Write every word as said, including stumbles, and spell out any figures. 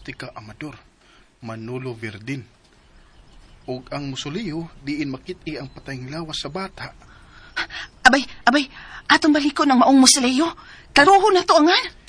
Optika Amador, Manolo Verdin. O ang musuliyo, diin makiti ang patayng lawas sa bata. Abay, abay, atong baliko ng maong musuliyo. Karuho na to angan.